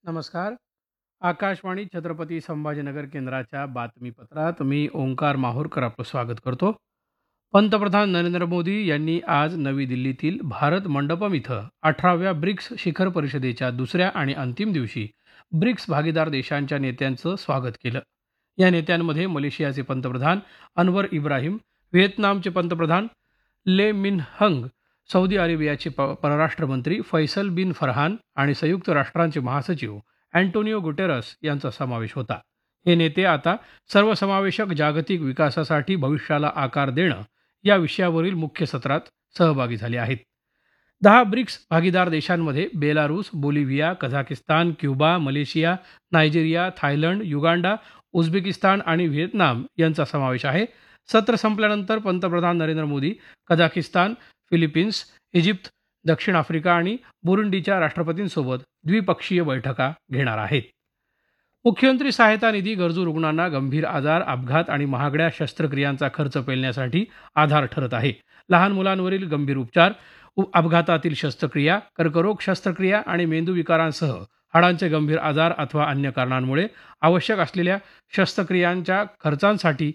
नमस्कार. आकाशवाणी छत्रपती संभाजीनगर केंद्राच्या बातमीपत्रात मी ओंकार माहूरकर आपलं स्वागत करतो. पंतप्रधान नरेंद्र मोदी यांनी आज नवी दिल्लीतील भारत मंडपम इथं 18व्या ब्रिक्स शिखर परिषदेच्या दुसऱ्या आणि अंतिम दिवशी ब्रिक्स भागीदार देशांच्या नेत्यांचं स्वागत केलं. या नेत्यांमध्ये मलेशियाचे पंतप्रधान अनवर इब्राहिम, व्हिएतनामचे पंतप्रधान ले मिन हंग, सौदी अरेबियाचे परराष्ट्र मंत्री फैसल बिन फरहान आणि संयुक्त राष्ट्रांचे महासचिव अँटोनियो गुटेरस यांचा समावेश होता. हे नेते आता सर्वसमावेशक जागतिक विकासासाठी भविष्याला आकार देणं या विषयावरील मुख्य सत्रात सहभागी झाले आहेत. 10 ब्रिक्स भागीदार देशांमध्ये Belarus, Bolivia, Kazakhstan, Cuba, Malaysia, Nigeria, Thailand, Uganda, Uzbekistan आणि व्हिएतनाम यांचा समावेश आहे. सत्र संपल्यानंतर पंतप्रधान नरेंद्र मोदी कझाकिस्तान, फिलिपिन्स, इजिप्त, दक्षिण आफ्रिका आणि बुरुंडीच्या राष्ट्रपतींसोबत द्विपक्षीय बैठका घेणार आहेत. मुख्यमंत्री सहायता निधी गरजू रुग्णांना गंभीर आजार, अपघात आणि महागड्या शस्त्रक्रियांचा खर्च पेलण्यासाठी आधार ठरत आहे. लहान मुलांवरील गंभीर उपचार, अपघातातील शस्त्रक्रिया, कर्करोग शस्त्रक्रिया आणि मेंदूविकारांसह हाडांचे गंभीर आजार अथवा अन्य कारणांमुळे आवश्यक असलेल्या शस्त्रक्रियांच्या खर्चांसाठी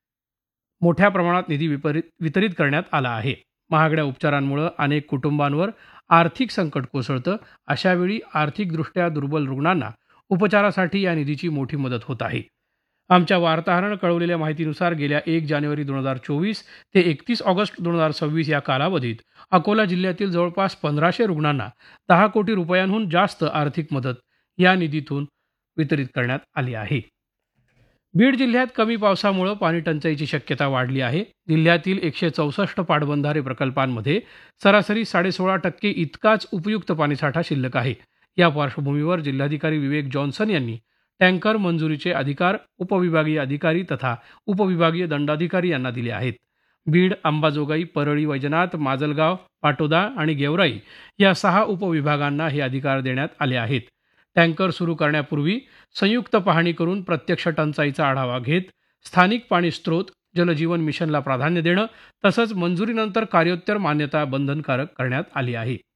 मोठ्या प्रमाणात निधी वितरित करण्यात आला आहे. महागड्या उपचारांमुळे अनेक कुटुंबांवर आर्थिक संकट कोसळतं. अशावेळी आर्थिकदृष्ट्या दुर्बल रुग्णांना उपचारासाठी या निधीची मोठी मदत होत आहे. आमच्या वार्ताहरानं कळवलेल्या माहितीनुसार गेल्या 1 जानेवारी 2024 ते 31 ऑगस्ट 2026 या कालावधीत अकोला जिल्ह्यातील जवळपास 1500 रुग्णांना 10 कोटी रुपयांहून जास्त आर्थिक मदत या निधीतून वितरित करण्यात आली आहे. बीड जिल्ह्यात कमी पावसामुळे पाणी टंचाईची शक्यता वाढली आहे. जिल्ह्यातील 164 पाटबंधारे प्रकल्पांमध्ये सरासरी 16.5% इतकाच उपयुक्त पाणीसाठा शिल्लक आहे. या पार्श्वभूमीवर जिल्हाधिकारी विवेक जॉन्सन यांनी टँकर मंजुरीचे अधिकार उपविभागीय अधिकारी तथा उपविभागीय दंडाधिकारी यांना दिले आहेत. बीड, अंबाजोगाई, परळी वैजनाथ, माजलगाव, पाटोदा आणि गेवराई या 6 उपविभागांना हे अधिकार देण्यात आले आहेत. टँकर सुरू करण्यापूर्वी संयुक्त पाहणी करून प्रत्यक्ष टंचाईचा आढावा घेत स्थानिक पाणी स्त्रोत, जलजीवन मिशनला प्राधान्य देणं तसंच मंजुरीनंतर कार्योत्तर मान्यता बंधनकारक करण्यात आली आहे.